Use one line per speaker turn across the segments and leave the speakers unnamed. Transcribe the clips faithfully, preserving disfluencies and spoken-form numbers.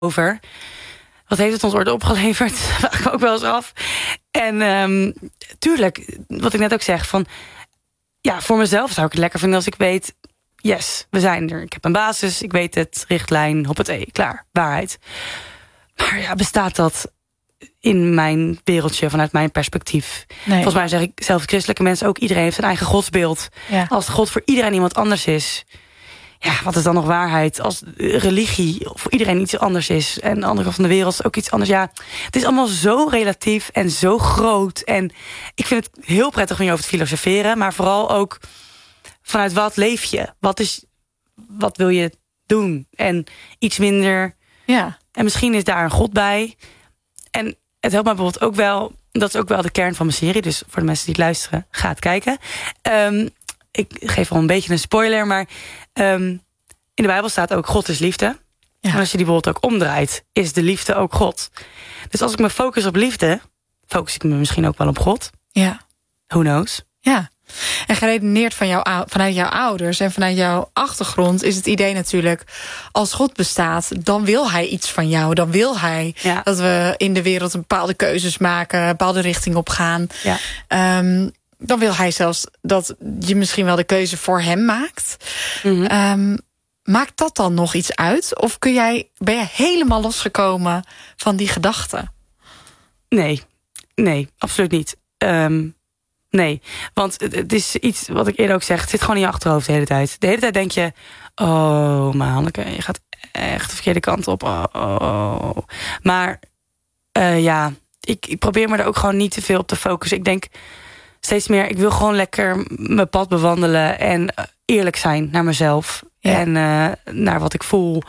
over. Wat heeft het ons ooit opgeleverd? Vraag ik me ook wel eens af. En um, tuurlijk, wat ik net ook zeg, van ja, voor mezelf zou ik het lekker vinden als ik weet, yes, we zijn er. Ik heb een basis, ik weet het, richtlijn, hoppatee, klaar, waarheid. Maar ja, bestaat dat in mijn wereldje, vanuit mijn perspectief? Nee. Volgens mij zeg ik, zelfs christelijke mensen ook, iedereen heeft zijn eigen godsbeeld. Ja. Als God voor iedereen iemand anders is, ja, wat is dan nog waarheid? Als religie voor iedereen iets anders is en de andere kant van de wereld ook iets anders. Ja, het is allemaal zo relatief en zo groot. En ik vind het heel prettig om je over te filosoferen, maar vooral ook vanuit wat leef je? Wat is, wat wil je doen? En iets minder. Ja. En misschien is daar een God bij. En het helpt mij bijvoorbeeld ook wel, dat is ook wel de kern van mijn serie, dus voor de mensen die het luisteren, ga het kijken. Um, ik geef al een beetje een spoiler, maar um, in de Bijbel staat ook God is liefde. Ja. En als je die bijvoorbeeld ook omdraait, is de liefde ook God. Dus als ik me focus op liefde, focus ik me misschien ook wel op God.
Ja.
Who knows?
Ja. En geredeneerd van jou, vanuit jouw ouders en vanuit jouw achtergrond is het idee natuurlijk, als God bestaat, dan wil hij iets van jou. Dan wil hij ja. dat we in de wereld een bepaalde keuzes maken, een bepaalde richting op gaan. Ja. Um, dan wil hij zelfs dat je misschien wel de keuze voor hem maakt. Mm-hmm. Um, maakt dat dan nog iets uit? Of kun jij, ben jij helemaal losgekomen van die gedachten?
Nee, nee, absoluut niet. Um, nee, want het is iets wat ik eerder ook zeg, het zit gewoon in je achterhoofd de hele tijd. De hele tijd denk je, oh, maar Hanneke, je gaat echt de verkeerde kant op. Oh, oh, oh. Maar uh, ja, ik, ik probeer me er ook gewoon niet te veel op te focussen. Ik denk steeds meer, ik wil gewoon lekker mijn pad bewandelen en eerlijk zijn naar mezelf. Ja. En uh, naar wat ik voel.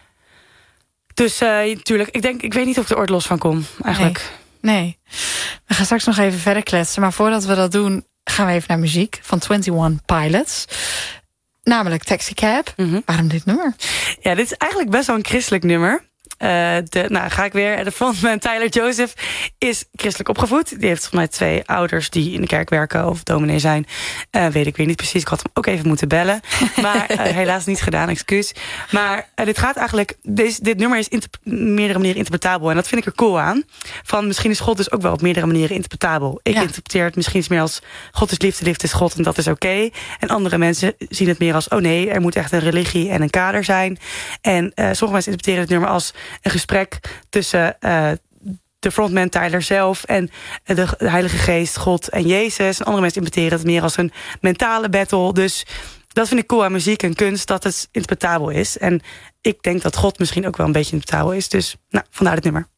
Dus natuurlijk, uh, ik denk, ik weet niet of ik er ooit los van kom, eigenlijk.
Nee, nee. We gaan straks nog even verder kletsen. Maar voordat we dat doen, gaan we even naar muziek van eenentwintig Pilots. Namelijk Taxicab. Mm-hmm. Waarom dit nummer?
Ja, dit is eigenlijk best wel een christelijk nummer. Uh, de, nou, ga ik weer. De frontman Tyler Joseph is christelijk opgevoed. Die heeft volgens mij twee ouders die in de kerk werken of dominee zijn. Uh, weet ik weer niet precies. Ik had hem ook even moeten bellen. Maar uh, helaas niet gedaan, excuus. Maar uh, dit gaat eigenlijk. Dit, dit nummer is interp- meerdere manieren interpretabel. En dat vind ik er cool aan. Van misschien is God dus ook wel op meerdere manieren interpretabel. Ik ja. interpreteer het misschien iets meer als God is liefde, liefde is God en dat is oké. Okay. En andere mensen zien het meer als oh nee, er moet echt een religie en een kader zijn. En uh, sommige mensen interpreteren het nummer als een gesprek tussen uh, de frontman Tyler zelf en de Heilige Geest, God en Jezus. En andere mensen interpreteren het meer als een mentale battle. Dus dat vind ik cool aan muziek en kunst, dat het interpretabel is. En ik denk dat God misschien ook wel een beetje interpretabel is. Dus nou, vandaar dit nummer.